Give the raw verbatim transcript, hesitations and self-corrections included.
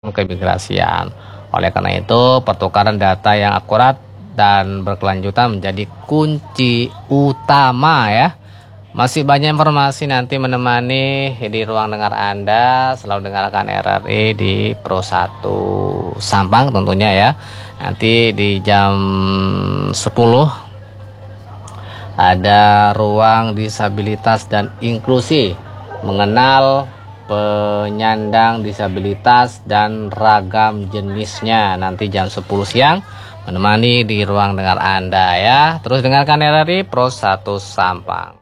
keimigrasian. Oleh karena itu, pertukaran data yang akurat dan berkelanjutan menjadi kunci utama ya. Masih banyak informasi nanti menemani di ruang dengar Anda. Selalu dengarkan R R I di Pro satu Sampang tentunya ya. Nanti di jam sepuluh ada ruang disabilitas dan inklusi, mengenal penyandang disabilitas dan ragam jenisnya, nanti jam sepuluh siang menemani di ruang dengar Anda ya. Terus dengarkan R R I Pro satu Sampang.